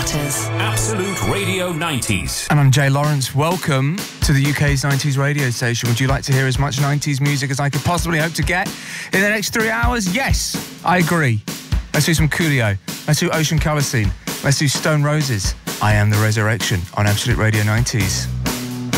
matters. Absolute Radio 90s. And I'm Jay Lawrence. Welcome to the UK's 90s radio station. Would you like to hear as much 90s music as I could possibly hope to get in the next 3 hours? Yes, I agree. Let's do some Coolio. Let's do Ocean Colour Scene. Let's do Stone Roses. I Am the Resurrection on Absolute Radio 90s.